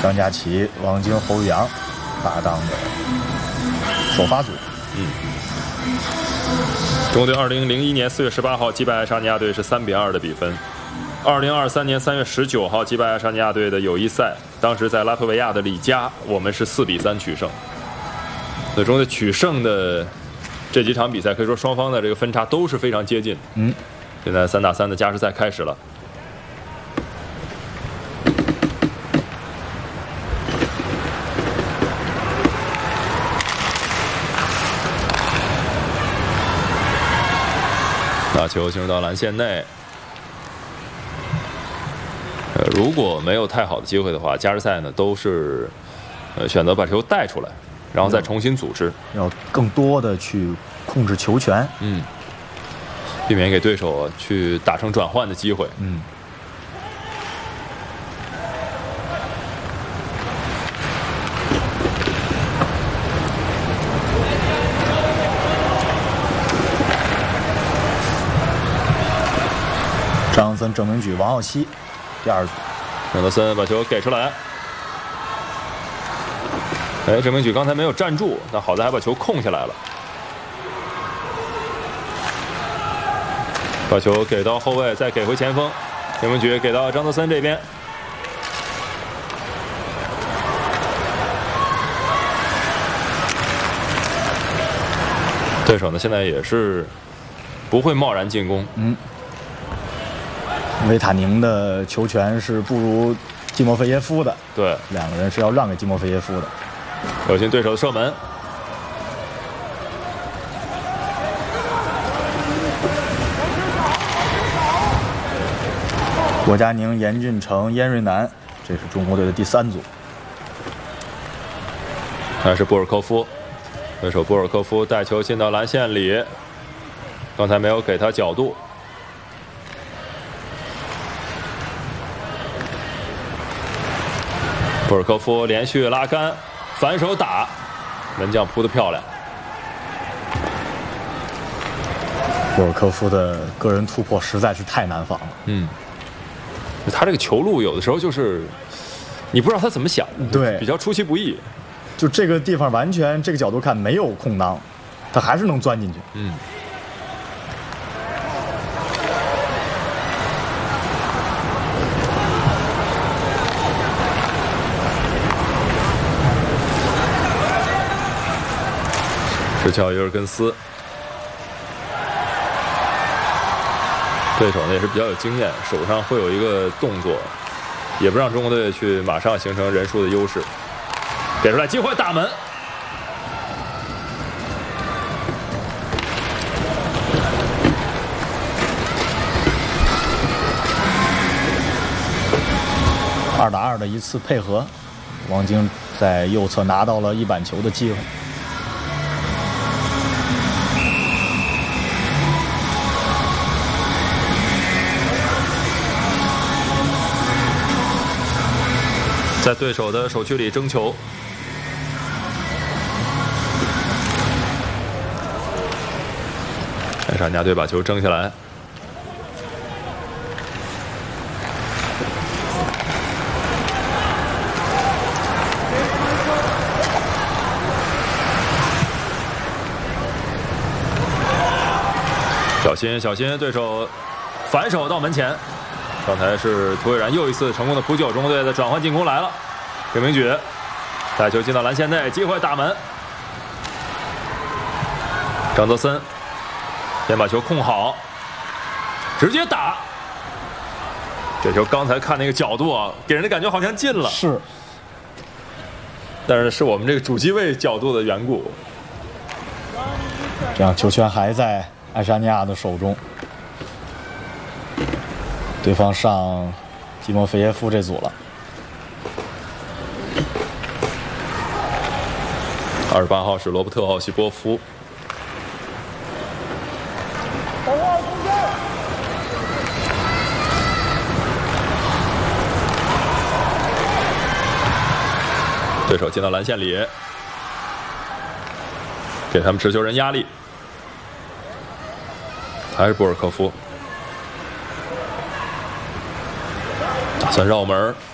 张家齐、王晶、侯宇阳搭档的首发组。 中国队2001年4月18号击败爱沙尼亚队是3-2的比分。2023年3月19号击败爱沙尼亚队的友谊赛，当时在拉脱维亚的里加，我们是4-3取胜。所以中国队取胜的这几场比赛，可以说双方的这个分差都是非常接近。现在3打3的加时赛开始了。打球进入到篮线内。如果没有太好的机会的话，加时赛呢都是选择把球带出来，然后再重新组织， 要更多的去控制球权， 避免给对手去打成转换的机会。 张森、郑明举、王浩熙，第二组。 郑德森把球给出来。郑明举刚才没有站住，但好在还把球控下来了。把球给到后卫，再给回前锋。郑明举给到张德森这边。对手呢，现在也是不会贸然进攻。 维塔宁的球权是不如季莫菲耶夫的， 对， 两个人是要让给季莫菲耶夫的。 小心对手的射门。 郭佳宁、严俊成、燕瑞南，这是中国队的第三组。 还是波尔科夫，对手波尔科夫带球进到篮线里，刚才没有给他角度。波尔科夫连续拉杆，反手打，门将扑得漂亮。 波尔科夫的个人突破实在是太难防了。 他这个球路有的时候就是你不知道他怎么想， 对， 比较出其不意。 就这个地方完全这个角度看没有空当，他还是能钻进去。 是乔伊尔根斯，对手呢也是比较有经验，手上会有一个动作，也不让中国队去马上形成人数的优势。给出来机会，打门。 2打2的一次配合，王晶在右侧拿到了一板球的机会。 在对手的手区里争球，爱沙尼亚队把球争下来。小心小心，对手反手到门前。刚才是涂伟然又一次成功的扑救，中国队的转换进攻来了。郑明举带球进到篮线内，机会打门。张德森先把球控好，直接打。这球刚才看那个角度啊，给人的感觉好像进了， 是， 但是是我们这个主机位角度的缘故。 这样球权还在爱沙尼亚的手中。对方上季莫菲耶夫这组了。 28号是罗伯特·奥西波夫。对手进到篮线里，给他们持球人压力，还是波尔科夫。打算绕门。